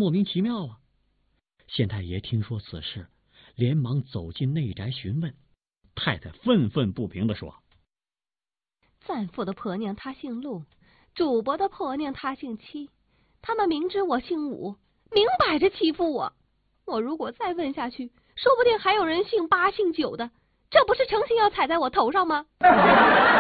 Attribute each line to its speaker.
Speaker 1: 莫名其妙啊。县太爷听说此事，连忙走进内宅询问。太太愤愤不平地说：
Speaker 2: 赞父的婆娘她姓陆，主伯的婆娘她姓戚，他们明知我姓武，明摆着欺负我。我如果再问下去，说不定还有人姓八姓九的，这不是诚心要踩在我头上吗？